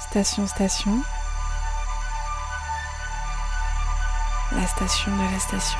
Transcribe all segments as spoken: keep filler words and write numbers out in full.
Station, station. La station de la station.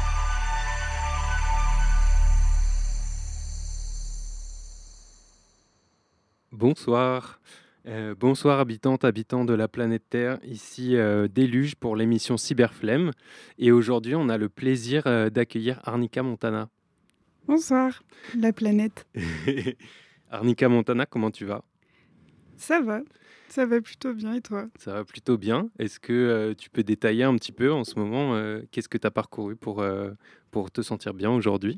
Bonsoir, Euh, bonsoir habitantes, habitants de la planète Terre, ici euh, Déluge pour l'émission Cyberflemme. Et aujourd'hui, on a le plaisir euh, d'accueillir Arnica Montana. Bonsoir, la planète. Arnica Montana, comment tu vas? Ça va, ça va plutôt bien et toi? Ça va plutôt bien. Est-ce que euh, tu peux détailler un petit peu en ce moment euh, qu'est-ce que tu as parcouru pour, euh, pour te sentir bien aujourd'hui?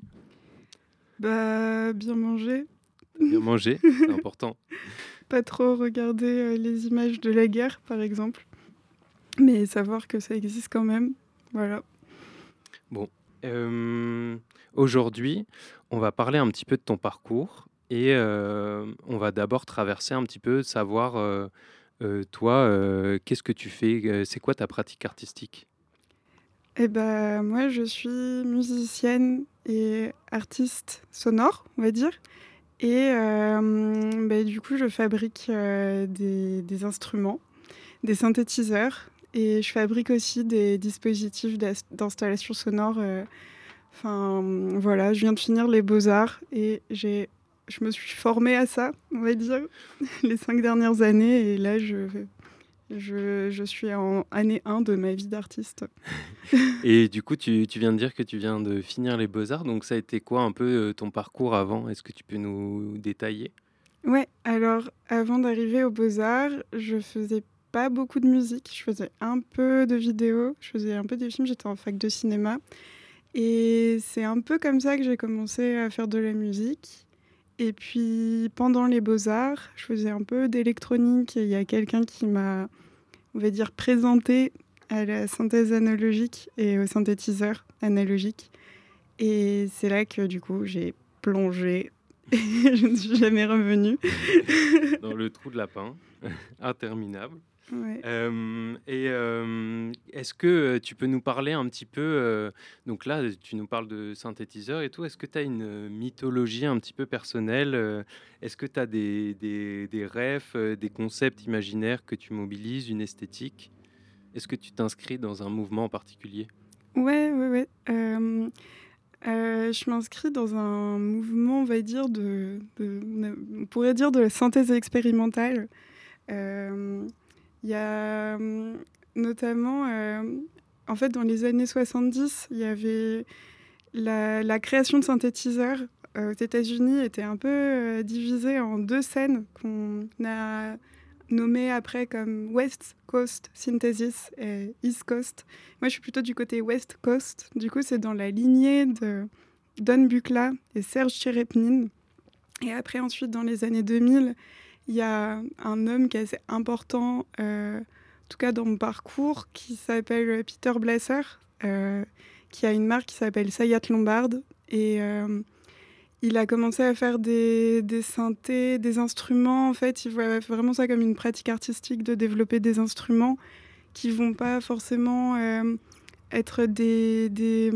Bah, bien manger, Bien manger, c'est important. pas trop regarder euh, les images de la guerre par exemple, mais savoir que ça existe quand même, voilà. Bon, euh, aujourd'hui, on va parler un petit peu de ton parcours et euh, on va d'abord traverser un petit peu, savoir, euh, euh, toi, euh, qu'est-ce que tu fais, euh, c'est quoi ta pratique artistique? Et bah moi je suis musicienne et artiste sonore, on va dire, et euh, bah, du coup je fabrique euh, des, des instruments, des synthétiseurs, et je fabrique aussi des dispositifs d'as- d'installation sonore. euh, Enfin, voilà, je viens de finir les beaux-arts et j'ai, je me suis formée à ça, on va dire, les cinq dernières années. Et là, je, je, je suis en année un de ma vie d'artiste. Et du coup, tu, tu viens de dire que tu viens de finir les beaux-arts, donc ça a été quoi un peu euh, ton parcours avant? Est-ce que tu peux nous détailler? Ouais, alors avant d'arriver aux beaux-arts, je faisais pas beaucoup de musique. Je faisais un peu de vidéo, je faisais un peu des films, j'étais en fac de cinéma. Et c'est un peu comme ça que j'ai commencé à faire de la musique. Et puis pendant les beaux-arts, je faisais un peu d'électronique et il y a quelqu'un qui m'a, on va dire, présenté à la synthèse analogique et au synthétiseur analogique. Et c'est là que du coup j'ai plongé et je ne suis jamais revenue. Dans le trou de lapin, interminable. Ouais. Hem et hem, est-ce que, heu, tu peux nous parler un petit peu, heu, donc là, tu nous parles de synthétiseurs et tout. Est-ce que tu as une, heu, mythologie un petit peu personnelle, heu? Est-ce que tu as des des des rêves, heu, des concepts imaginaires que tu mobilises, une esthétique? Est-ce que tu t'inscris dans un mouvement en particulier? Ouais, ouais, ouais. Euh, euh, je m'inscris dans un mouvement, on va dire, de, de- on pourrait dire de la synthèse expérimentale. Euh, Il y a euh, notamment, euh, en fait, dans les années soixante-dix, il y avait la, la création de synthétiseurs euh, aux États-Unis était un peu euh, divisée en deux scènes qu'on a nommées après comme West Coast Synthesis et East Coast. Moi, je suis plutôt du côté West Coast. Du coup, c'est dans la lignée de Don Buchla et Serge Tcherepnine. Et après, ensuite, dans les années deux mille, il y a un homme qui est assez important, euh, en tout cas dans mon parcours, qui s'appelle Peter Blasser, euh, qui a une marque qui s'appelle Sayat Lombard. Et euh, il a commencé à faire des, des synthés, des instruments. En fait, il voit vraiment ça comme une pratique artistique de développer des instruments qui vont pas forcément euh, être des, des,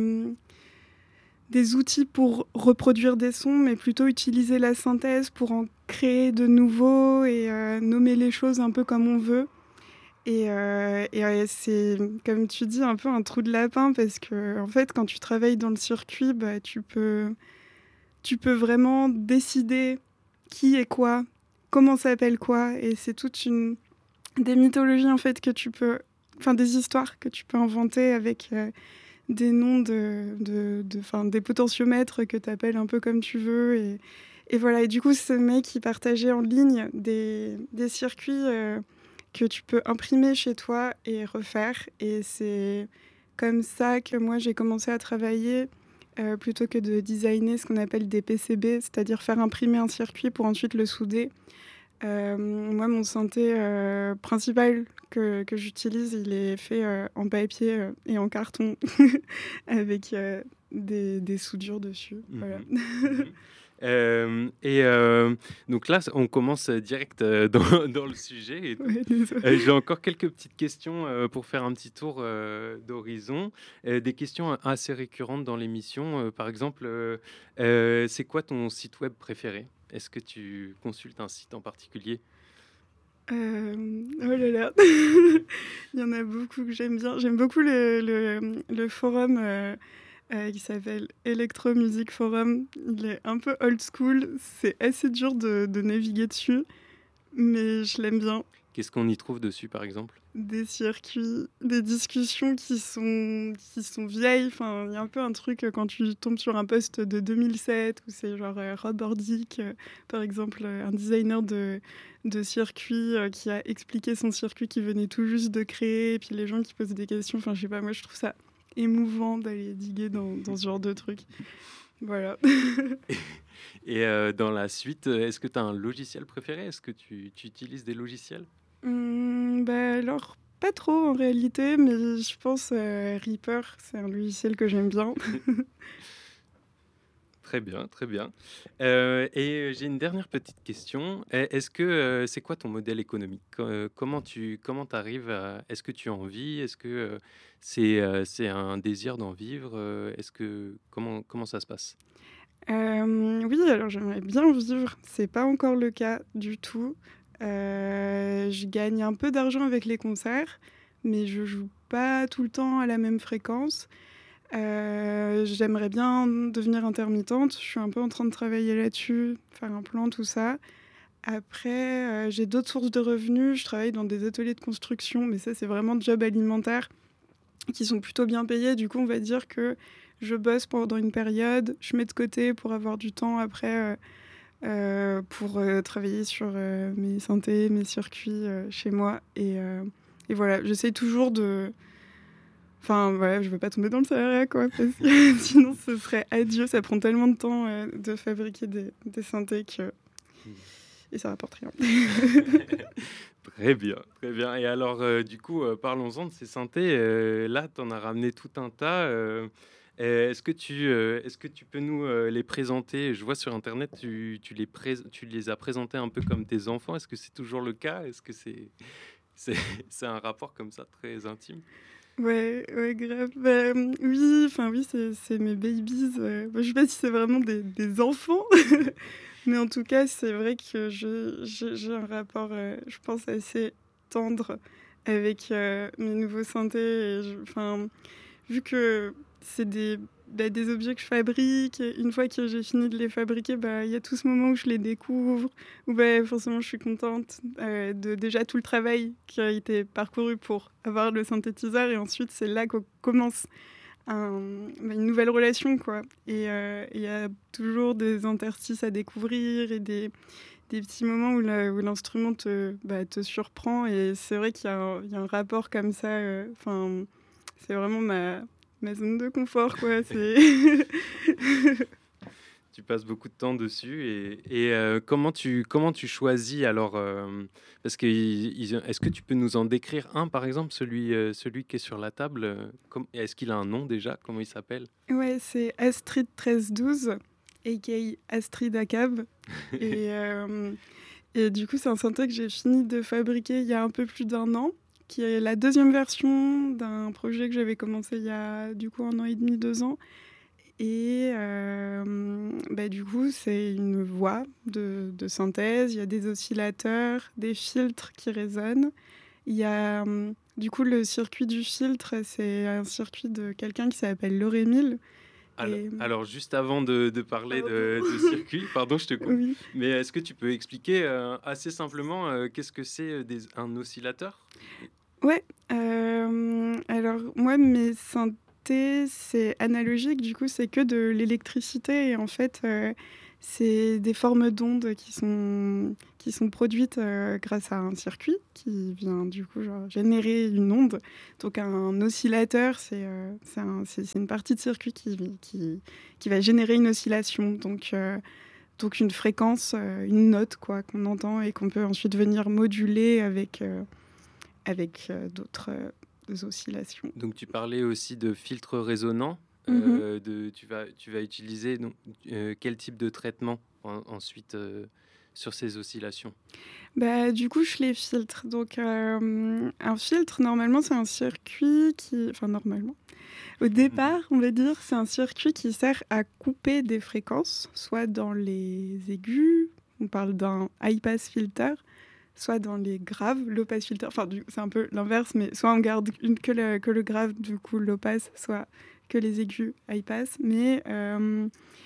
des outils pour reproduire des sons, mais plutôt utiliser la synthèse pour en créer de nouveaux et euh, nommer les choses un peu comme on veut. Et, euh, et euh, c'est, comme tu dis, un peu un trou de lapin parce que, en fait, quand tu travailles dans le circuit, bah, tu peux, tu peux vraiment décider qui est quoi, comment s'appelle quoi, et c'est toute une des mythologies en fait que tu peux, enfin des histoires que tu peux inventer avec euh, des noms de, de, de, enfin, des potentiomètres que tu appelles un peu comme tu veux. Et, et voilà, et du coup, ce mec, il partageait en ligne des, des circuits euh, que tu peux imprimer chez toi et refaire. Et c'est comme ça que moi, j'ai commencé à travailler euh, plutôt que de designer ce qu'on appelle des P C B, c'est-à-dire faire imprimer un circuit pour ensuite le souder. Euh, moi, mon synthé euh, principal que, que j'utilise, il est fait euh, en papier euh, et en carton avec euh, des, des soudures dessus. Voilà. Mmh. Mmh. Hem et heu, donc là, on commence, direct, heu, dans dans le sujet et tout. Ouais, désolée. Heu, j'ai encore quelques petites questions, heu, pour faire un petit tour, heu, d'horizon. Heu, des questions assez récurrentes dans l'émission, heu, par exemple, heu heu, c'est quoi ton site web préféré? Est-ce que tu consultes un site en particulier? Euh, oh là là, il y en a beaucoup que j'aime bien. J'aime beaucoup le, le, le forum euh, euh, qui s'appelle Electro Music Forum. Il est un peu old school, c'est assez dur de, de naviguer dessus, mais je l'aime bien. Qu'est-ce qu'on y trouve dessus, par exemple? Des circuits, des discussions qui sont, qui sont vieilles. Enfin, il y a un peu un truc euh, quand tu tombes sur un post de deux mille sept où c'est genre euh, Rob Ordick, euh, par exemple, euh, un designer de, de circuit euh, qui a expliqué son circuit qu'il venait tout juste de créer, et puis les gens qui posent des questions. Enfin, je sais pas, moi je trouve ça émouvant d'aller diguer dans, dans ce genre de truc. Voilà. Et euh, dans la suite, est-ce que tu as un logiciel préféré? Est-ce que tu, tu utilises des logiciels? Hum, bah alors, pas trop en réalité, mais je pense euh, Reaper, c'est un logiciel que j'aime bien. Très bien, très bien. Euh, et j'ai une dernière petite question. E- Est-ce que euh, c'est quoi ton modèle économique? Co- euh, Comment tu comment t'arrives à... Est-ce que tu en vis? Est-ce que euh, c'est euh, c'est un désir d'en vivre? Euh, Est-ce que comment comment ça se passe? Euh, oui, alors j'aimerais bien vivre. C'est pas encore le cas du tout. Euh, je gagne un peu d'argent avec les concerts, mais je joue pas tout le temps à la même fréquence. Euh, j'aimerais bien devenir intermittente. Je suis un peu en train de travailler là-dessus, faire un plan, tout ça. Après, euh, j'ai d'autres sources de revenus. Je travaille dans des ateliers de construction, mais ça, c'est vraiment de job alimentaire qui sont plutôt bien payés. Du coup, on va dire que je bosse pendant une période, je mets de côté pour avoir du temps après euh, euh, pour euh, travailler sur euh, mes synthés, mes circuits euh, chez moi. Et, euh, et voilà, j'essaye toujours de... Enfin, voilà, je veux pas tomber dans le salariat, quoi, parce que sinon ce serait adieu. Ça prend tellement de temps euh, de fabriquer des, des synthés que... Et ça rapporte rien. Très bien, très bien. Et alors, euh, du coup, euh, parlons-en de ces synthés. Euh, là, tu en as ramené tout un tas. Euh, euh, est-ce que tu, euh, est-ce que tu peux nous euh, les présenter? Je vois sur Internet, tu, tu les prés- tu les as présentés un peu comme tes enfants. Est-ce que c'est toujours le cas? Est-ce que c'est, c'est, c'est un rapport comme ça très intime? Ouais, ouais, grave. Bah, euh, oui, enfin oui, c'est c'est mes babies. Euh, bah, je sais pas si c'est vraiment des, des enfants, mais en tout cas, c'est vrai que je, je- j'ai un rapport, euh, je pense, assez tendre avec euh, mes nouveaux synthés. Et je- Enfin, vu que c'est des, bah, des objets que je fabrique, et une fois que j'ai fini de les fabriquer, bah, il y a tout ce moment où je les découvre, où bah, forcément je suis contente euh, de déjà tout le travail qui a été parcouru pour avoir le synthétiseur, et ensuite c'est là qu'on commence un- bah, une nouvelle relation, quoi. Et euh, il y a toujours des interstices à découvrir et des, des petits moments où la- où l'instrument te, bah, te surprend, et c'est vrai qu'il y a un, il y a un rapport comme ça. euh, Enfin, c'est vraiment ma, ma zone de confort, quoi. C'est... Tu passes beaucoup de temps dessus et, et, euh, comment tu comment tu choisis alors euh, parce que ils- ils- est-ce que tu peux nous en décrire un par exemple celui euh, celui qui est sur la table euh, comme- est-ce qu'il a un nom déjà, comment il s'appelle? Ouais, c'est Astrid treize douze, aka Astrid Acab. Et, euh, et du coup, c'est un synthé que j'ai fini de fabriquer il y a un peu plus d'un an, qui est la deuxième version d'un projet que j'avais commencé il y a du coup un an et demi, deux ans. Et euh, bah, du coup, c'est une voix de, de synthèse. Il y a des oscillateurs, des filtres qui résonnent. Il y a hum, du coup le circuit du filtre, c'est un circuit de quelqu'un qui s'appelle Laurémile. Alors, Et alors, juste avant de, de parler pardon. de, de circuit, pardon, je te coupe, Oui. mais est-ce que tu peux expliquer euh, assez simplement euh, qu'est-ce que c'est euh, des- un oscillateur? Ouais. euh, alors moi, mes synthés, c'est analogique. Du coup, c'est que de l'électricité. Et en fait, euh, c'est des formes d'ondes qui sont, qui sont produites euh, grâce à un circuit qui vient du coup genre, générer une onde. Donc un oscillateur, c'est euh, c'est un- c'est- c'est une partie de circuit qui, qui, qui va générer une oscillation. Donc, euh, donc une fréquence, euh, une note quoi, qu'on entend et qu'on peut ensuite venir moduler avec... euh, avec euh, d'autres euh, oscillations. Donc tu parlais aussi de filtres résonnants. Mhm. Euh, de, tu vas, tu vas utiliser donc, euh, quel type de traitement en- ensuite euh, sur ces oscillations? Bah, du coup, je les filtre. Donc, euh, un filtre, normalement, c'est un circuit qui... Enfin, normalement. Au départ, on va dire, c'est un circuit qui sert à couper des fréquences, soit dans les aigus, on parle d'un high-pass filter, soit dans les graves, low pass filter, enfin du- c'est un peu l'inverse, mais soit on garde une, que, le, que le grave, du coup low pass, soit que les aigus high pass. Mais euh,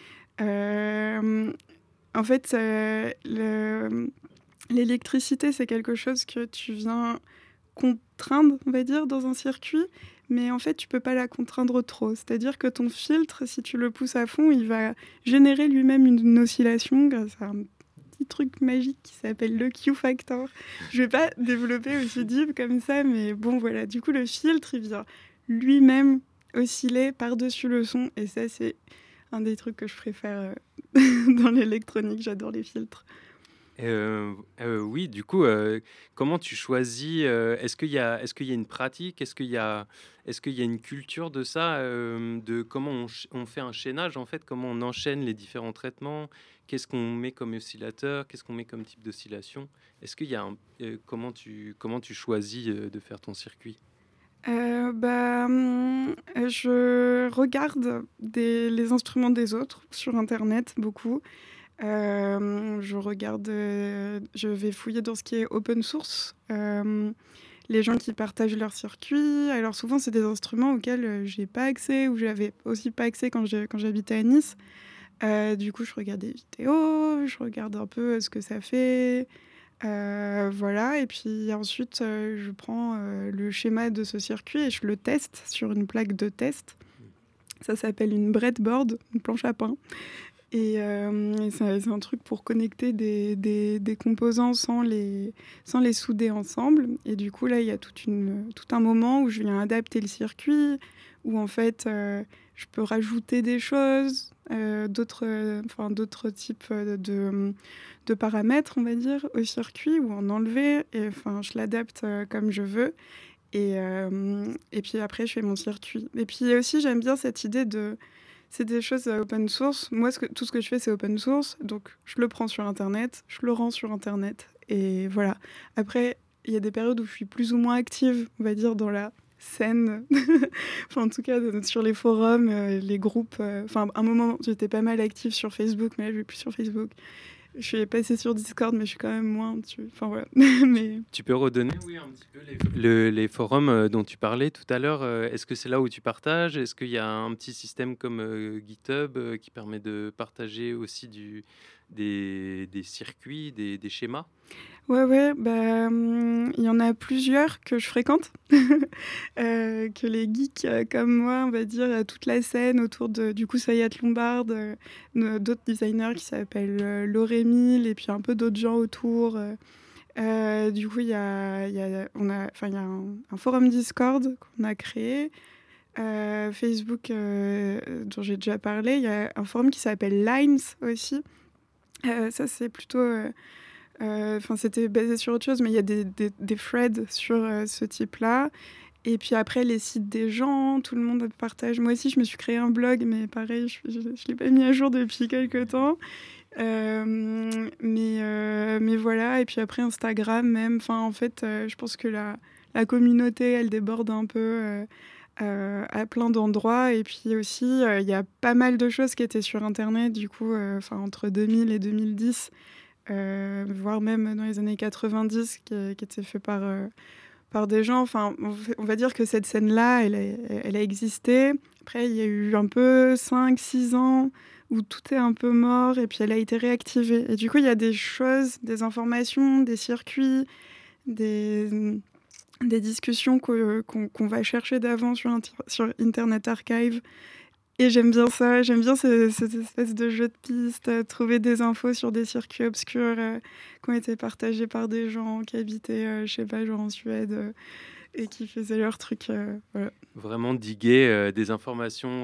euh, en fait, euh, le- l'électricité, c'est quelque chose que tu viens contraindre, on va dire, dans un circuit, mais en fait, tu peux pas la contraindre trop. C'est-à-dire que ton filtre, si tu le pousses à fond, il va générer lui-même une oscillation grâce à un petit truc magique qui s'appelle le Q-factor. Je vais pas développer aussi deep comme ça, mais bon, voilà. Du coup, le filtre, il vient lui-même osciller par-dessus le son, et ça, c'est un des trucs que je préfère euh, dans l'électronique. J'adore les filtres. Heu, heu, oui, du coup, heu, comment tu choisis, heu, est-ce qu'il y a est-ce qu'il y a une pratique? Est-ce qu'il y a est-ce qu'il y a une culture de ça, hem, de comment on ch on fait un chaînage, en fait? Comment on enchaîne les différents traitements? Qu'est-ce qu'on met comme oscillateur? Qu'est-ce qu'on met comme type d'oscillation? Est-ce qu'il y a un heu, comment tu comment tu choisis, heu, de faire ton circuit? Heu, bah, mmh, je regarde des les instruments des autres sur internet, beaucoup. Hem, je regarde, heu, je vais fouiller dans ce qui est open source, hem, les gens qui partagent leurs circuits. Alors souvent, c'est des instruments auxquels, heu, j'ai pas accès, ou j'avais aussi pas accès quand je quand j'habitais à Nice. Heu, du coup, je regarde des vidéos, je regarde un peu, heu, ce que ça fait, heu, voilà. Et puis ensuite, heu, je prends, heu, le schéma de ce circuit et je le teste sur une plaque de test. Ça s'appelle une breadboard, une planche à pain. Et, euh, et c'est c'est un truc pour connecter des, des, des composants sans les, sans les souder ensemble. Et du coup, là, il y a toute une, tout un moment où je viens adapter le circuit, où en fait, euh, je peux rajouter des choses, euh, d'autres, euh, enfin, d'autres types de, de paramètres, on va dire, au circuit, ou en enlever. Et enfin, je l'adapte euh, comme je veux. Et, euh, et puis après, je fais mon circuit. Et puis aussi, j'aime bien cette idée de c'est des choses euh, open source. Moi, ce que, tout ce que je fais, c'est open source. Donc, je le prends sur Internet, je le rends sur Internet. Et voilà. Après, il y a des périodes où je suis plus ou moins active, on va dire, dans la scène. Enfin, en tout cas, sur les forums, euh, les groupes. euh, Enfin, à un moment, j'étais pas mal active sur Facebook, mais là, je vais plus sur Facebook. Je suis passée sur Discord, mais je suis quand même moins dessus. Enfin, voilà. mais... Tu peux redonner, oui, un petit peu les le les forums, heu, dont tu parlais tout à l'heure, heu, est-ce que c'est là où tu partages? Est-ce qu'il y a un petit système comme, heu, GitHub, heu, qui permet de partager aussi du des des circuits, des des schémas? Ouais, ouais, bah, mmh, il y en a plusieurs que je fréquente, heu, que les geeks, heu, comme moi, on va dire, heu, toute la scène autour de du coup Sayat Lombard, heu, ne d'autres designers qui s'appellent, heu, Loremil, et puis un peu d'autres gens autour, heu. Heu, du coup, il y a il y a on a enfin, il y a un un forum Discord qu'on a créé, heu, Facebook, heu, dont j'ai déjà parlé. Il y a un forum qui s'appelle Lines aussi. Heu, ça, c'est plutôt, heu Heu, enfin, c'était basé sur autre chose, mais il y a des des des threads sur, heu, ce type-là. Et puis après, les sites des gens, tout le monde partage. Moi aussi, je me suis créé un blog, mais pareil, je je je l'ai pas mis à jour depuis quelque temps. Hem, mais heu, mais voilà. Et puis après Instagram même. Enfin, en fait, heu, je pense que la la communauté, elle déborde un peu, heu heu, à plein d'endroits. Et puis aussi, heu, il y a pas mal de choses qui étaient sur internet, du coup, heu, enfin, entre deux mille et deux mille dix. Heu, voire même dans les années quatre-vingt-dix, qui qui était fait par, heu, par des gens. Enfin, on v on va dire que cette scène-là, elle est elle a existé. Après, il y a eu un peu cinq six ans où tout est un peu mort, et puis elle a été réactivée. Et du coup, il y a des choses, des informations, des circuits, des, mmh, des discussions que qu'on qu'on va chercher d'avant sur inter sur Internet Archive. Et j'aime bien ça, j'aime bien ce cette espèce de jeu de pistes, heu, trouver des infos sur des circuits obscurs, heu, qui ont été partagés par des gens qui habitaient, heu, je sais pas, genre en Suède, heu, et qui faisaient leur truc, heu, voilà. Vraiment diguer, heu, des informations